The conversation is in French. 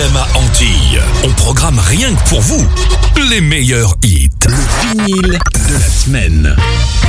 Cinéma Antilles. On programme rien que pour vous les meilleurs hits. Le vinyle de la semaine.